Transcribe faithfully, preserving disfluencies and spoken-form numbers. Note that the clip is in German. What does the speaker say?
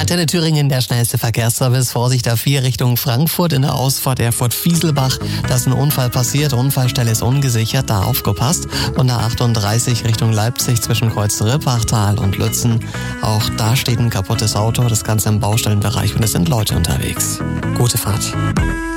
Antenne Thüringen, der schnellste Verkehrsservice. Vorsicht A vier Richtung Frankfurt in der Ausfahrt Erfurt-Fieselbach. Da ist ein Unfall passiert. Unfallstelle ist ungesichert, da aufgepasst. Und der achtunddreißig Richtung Leipzig zwischen Kreuz Rippachtal und Lützen. Auch da steht ein kaputtes Auto. Das Ganze im Baustellenbereich und es sind Leute unterwegs. Gute Fahrt.